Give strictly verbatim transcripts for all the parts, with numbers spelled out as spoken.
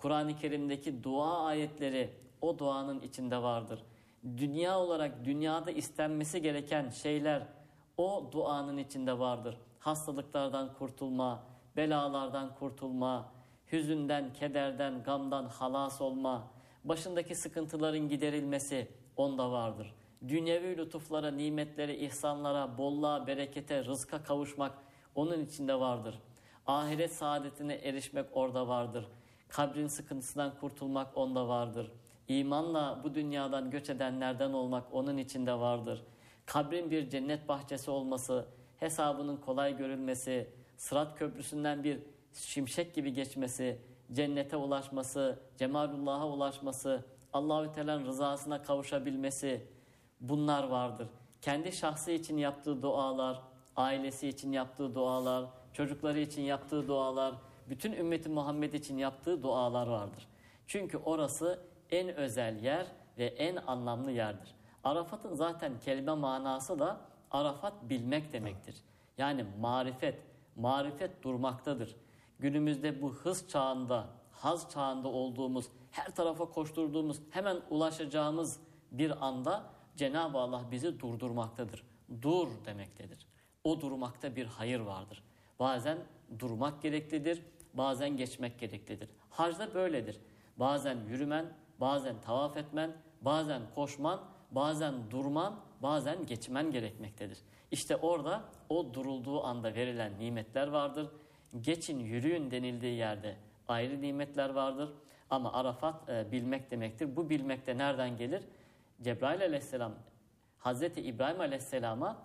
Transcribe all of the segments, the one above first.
Kur'an-ı Kerim'deki dua ayetleri o duanın içinde vardır. Dünya olarak dünyada istenmesi gereken şeyler o duanın içinde vardır. Hastalıklardan kurtulma, belalardan kurtulma, hüzünden, kederden, gamdan halas olma, başındaki sıkıntıların giderilmesi onda vardır. Dünyevi lütuflara, nimetlere, ihsanlara, bolluğa, berekete, rızka kavuşmak onun içinde vardır. Ahiret saadetine erişmek orada vardır. Kabrin sıkıntısından kurtulmak onda vardır. İmanla bu dünyadan göç edenlerden olmak onun içinde vardır. Kabrin bir cennet bahçesi olması, hesabının kolay görülmesi, Sırat Köprüsü'nden bir şimşek gibi geçmesi, cennete ulaşması, cemalullah'a ulaşması, Allahü Teala'nın rızasına kavuşabilmesi, bunlar vardır. Kendi şahsı için yaptığı dualar, ailesi için yaptığı dualar, çocukları için yaptığı dualar, bütün ümmeti Muhammed için yaptığı dualar vardır. Çünkü orası en özel yer ve en anlamlı yerdir. Arafat'ın zaten kelime manası da Arafat bilmek demektir. Yani marifet, marifet durmaktadır. Günümüzde bu hız çağında, haz çağında olduğumuz, her tarafa koşturduğumuz, hemen ulaşacağımız bir anda Cenab-ı Allah bizi durdurmaktadır. Dur demektedir. O durmakta bir hayır vardır. Bazen durmak gereklidir, bazen geçmek gereklidir. Hacda böyledir. Bazen yürümen, bazen tavaf etmen, bazen koşman, bazen durman, bazen geçmen gerekmektedir. İşte orada o durulduğu anda verilen nimetler vardır. Geçin, yürüyün denildiği yerde ayrı nimetler vardır. Ama Arafat e, bilmek demektir. Bu bilmek de nereden gelir? Cebrail aleyhisselam Hazreti İbrahim aleyhisselama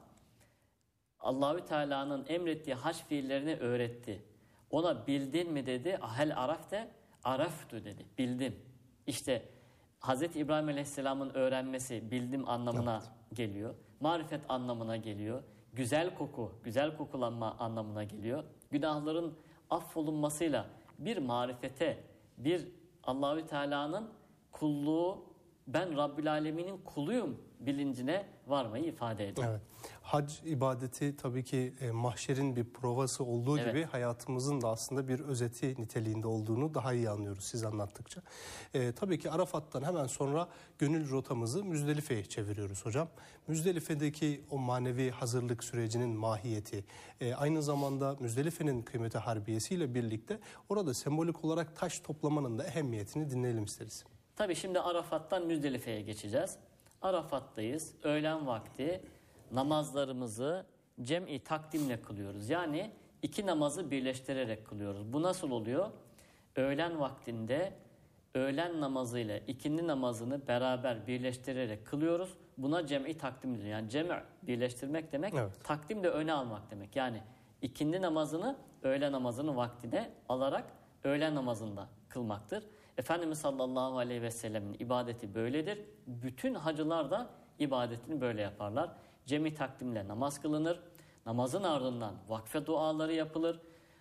Allahü Teala'nın emrettiği hac fiillerini öğretti. Ona bildin mi dedi. Ahel arafte, araftu dedi. Bildim. İşte Hazreti İbrahim aleyhisselamın öğrenmesi bildim anlamına evet. geliyor. Marifet anlamına geliyor. Güzel koku, güzel kokulanma anlamına geliyor. Günahların affolunmasıyla bir marifete, bir Allahü Teala'nın kulluğu, ben Rabbül Alemin'in kuluyum bilincine varmayı ifade ediyor. Evet. Hac ibadeti tabii ki e, mahşerin bir provası olduğu evet. gibi hayatımızın da aslında bir özeti niteliğinde olduğunu daha iyi anlıyoruz siz anlattıkça. E, tabii ki Arafat'tan hemen sonra gönül rotamızı Müzdelife'ye çeviriyoruz hocam. Müzdelife'deki o manevi hazırlık sürecinin mahiyeti, e, aynı zamanda Müzdelife'nin kıymeti harbiyesiyle birlikte orada sembolik olarak taş toplamanın da ehemmiyetini dinleyelim isteriz. Tabii şimdi Arafat'tan Müzdelife'ye geçeceğiz. Arafat'tayız. Öğlen vakti namazlarımızı cem'i takdimle kılıyoruz. Yani iki namazı birleştirerek kılıyoruz. Bu nasıl oluyor? Öğlen vaktinde öğlen namazıyla ikindi namazını beraber birleştirerek kılıyoruz. Buna cem'i takdim diyor. Yani cem' birleştirmek demek, evet. takdim de öne almak demek. Yani ikindi namazını öğlen namazının vaktine alarak öğlen namazında kılmaktır. Efendimiz sallallahu aleyhi ve sellemin ibadeti böyledir. Bütün hacılar da ibadetini böyle yaparlar. Cemi takdimle namaz kılınır. Namazın ardından vakfe duaları yapılır.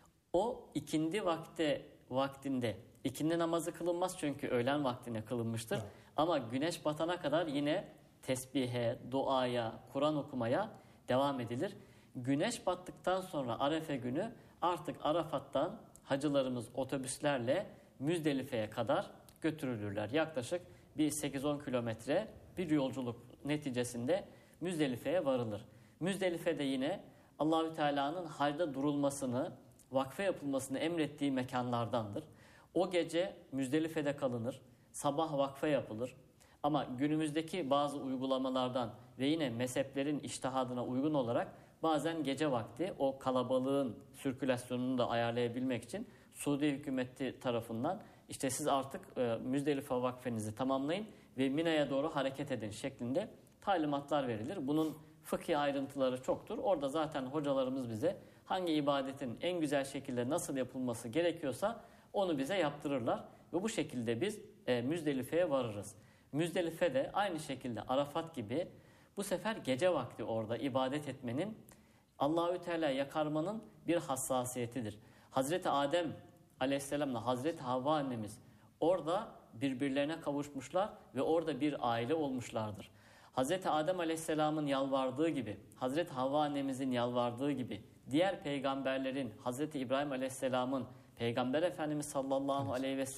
O ikindi vakte vaktinde ikindi namazı kılınmaz çünkü öğlen vaktine kılınmıştır. Evet. Ama güneş batana kadar yine tesbihe, duaya, Kur'an okumaya devam edilir. Güneş battıktan sonra Arefe günü artık Arafat'tan hacılarımız otobüslerle Müzdelife'ye kadar götürülürler. Yaklaşık bir sekiz on kilometre bir yolculuk neticesinde Müzdelife'ye varılır. Müzdelife'de yine Allahü Teala'nın hacda durulmasını, vakfe yapılmasını emrettiği mekanlardandır. O gece Müzdelife'de kalınır. Sabah vakfe yapılır. Ama günümüzdeki bazı uygulamalardan ve yine mezheplerin içtihadına uygun olarak bazen gece vakti o kalabalığın sirkülasyonunu da ayarlayabilmek için Suudi hükümeti tarafından işte siz artık e, Müzdelife vakfenizi tamamlayın ve Mina'ya doğru hareket edin şeklinde talimatlar verilir. Bunun fıkhi ayrıntıları çoktur. Orada zaten hocalarımız bize hangi ibadetin en güzel şekilde nasıl yapılması gerekiyorsa onu bize yaptırırlar. Ve bu şekilde biz e, Müzdelife'ye varırız. Müzdelife de aynı şekilde Arafat gibi bu sefer gece vakti orada ibadet etmenin, Allahü Teala yakarmanın bir hassasiyetidir. Hazreti Adem aleyhisselamla Hazreti Havva annemiz orada birbirlerine kavuşmuşlar ve orada bir aile olmuşlardır. Hazreti Adem aleyhisselamın yalvardığı gibi, Hazreti Havva annemizin yalvardığı gibi, diğer peygamberlerin, Hazreti İbrahim aleyhisselamın, Peygamber Efendimiz sallallahu aleyhi ve